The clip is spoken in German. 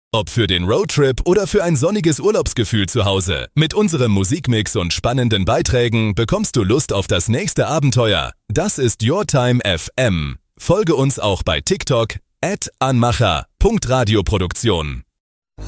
Ob für den Roadtrip oder für ein sonniges Urlaubsgefühl zu Hause. Mit unserem Musikmix und spannenden Beiträgen bekommst du Lust auf das nächste Abenteuer. Das ist Your Time FM. Folge uns auch bei TikTok @anmacher.radioproduktion.